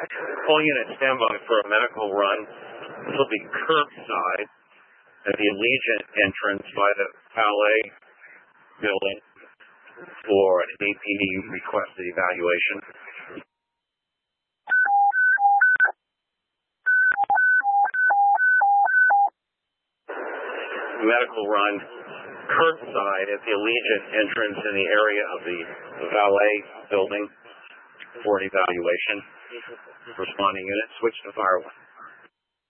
All units stand by for a medical run. This will be curbside at the Allegiant entrance by the Valet building for an APD requested evaluation. Medical run curbside at the Allegiant entrance in the area of the Valet building for an evaluation. Responding unit, switch to fire one.